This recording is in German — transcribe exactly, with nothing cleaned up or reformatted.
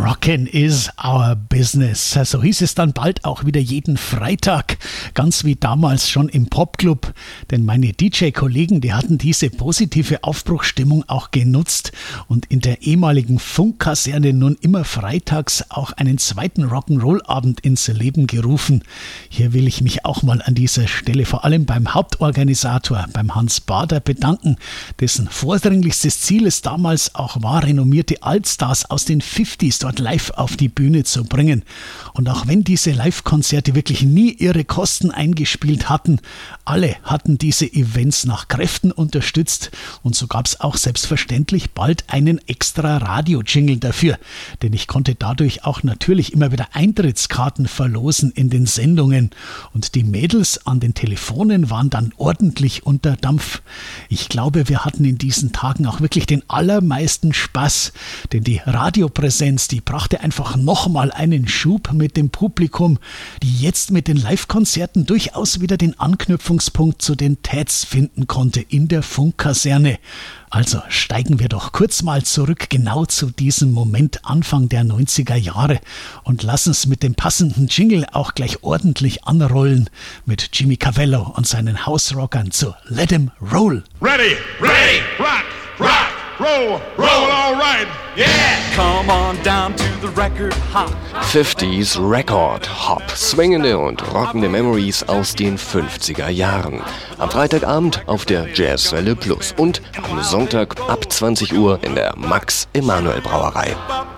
Rockin' is our business. So hieß es dann bald auch wieder jeden Freitag, ganz wie damals schon im Popclub. Denn meine D J-Kollegen, die hatten diese positive Aufbruchsstimmung auch genutzt und in der ehemaligen Funkkaserne nun immer freitags auch einen zweiten Rock'n'Roll-Abend ins Leben gerufen. Hier will ich mich auch mal an dieser Stelle vor allem beim Hauptorganisator, beim Hans Bader, bedanken, dessen vordringlichstes Ziel es damals auch war, renommierte Altstars aus den fünfziger dort live auf die Bühne zu bringen. Und auch wenn diese Live-Konzerte wirklich nie ihre Kosten eingespielt hatten, alle hatten diese Events nach Kräften unterstützt und so gab es auch selbstverständlich bald einen extra Radio-Jingle dafür, denn ich konnte dadurch auch natürlich immer wieder Eintrittskarten verlosen in den Sendungen und die Mädels an den Telefonen waren dann ordentlich unter Dampf. Ich glaube, wir hatten in diesen Tagen auch wirklich den allermeisten Spaß, denn die Radiopräsenz, die brachte einfach nochmal einen Schub mit dem Publikum, die jetzt mit den Live-Konzerten durchaus wieder den Anknüpfungspunkt zu den Tats finden konnte in der Funkkaserne. Also steigen wir doch kurz mal zurück genau zu diesem Moment Anfang der neunziger Jahre und lassen es mit dem passenden Jingle auch gleich ordentlich anrollen mit Jimmy Cavello und seinen Hausrockern zu Let 'em Roll. Ready, ready, rock, rock, roll, roll, all right, yeah! Come on down to the record hop. fünfziger Record Hop. Swingende und rockende Memories aus den fünfziger Jahren. Am Freitagabend auf der Jazzwelle Plus und am Sonntag ab zwanzig Uhr in der Max Emanuel Brauerei.